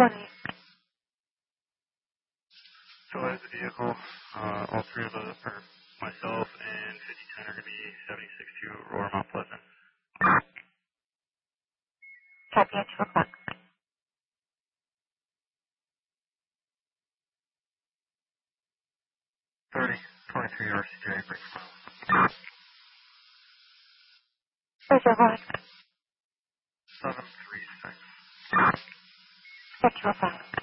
So as the vehicle, all three of us, or myself and 5010 are going to be 76 to Aurora Mount Pleasant. Copy at 2 o'clock. 23 RCJ, break from 736. 736. At 2 o'clock.